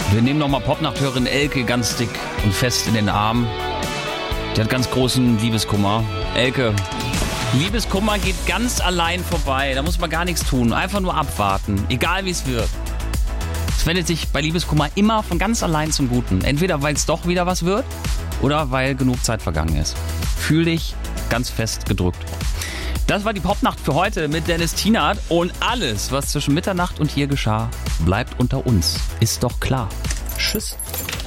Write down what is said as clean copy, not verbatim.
Wir nehmen nochmal Popnachthörerin Elke ganz dick und fest in den Arm. Die hat ganz großen Liebeskummer. Elke, Liebeskummer geht ganz allein vorbei. Da muss man gar nichts tun. Einfach nur abwarten. Egal wie es wird. Es wendet sich bei Liebeskummer immer von ganz allein zum Guten. Entweder weil es doch wieder was wird oder weil genug Zeit vergangen ist. Fühl dich ganz fest gedrückt. Das war die Popnacht für heute mit Dennis Tienert. Und alles, was zwischen Mitternacht und hier geschah, bleibt unter uns. Ist doch klar. Tschüss.